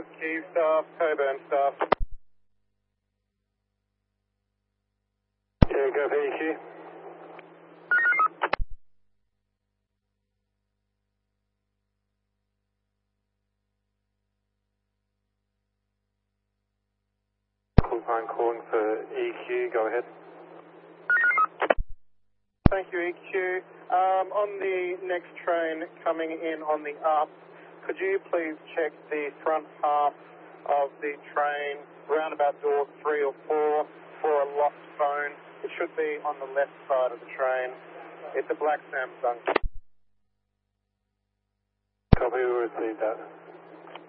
Travis Key staff, Coburn staff. Yeah, go for EQ. Line calling for EQ, go ahead. Thank you, EQ. On the next train coming in on the up, could you please check the front half of the train, roundabout door 3 or 4, for a lost phone? It should be on the left side of the train. It's a black Samsung. Copy, we'll receive that.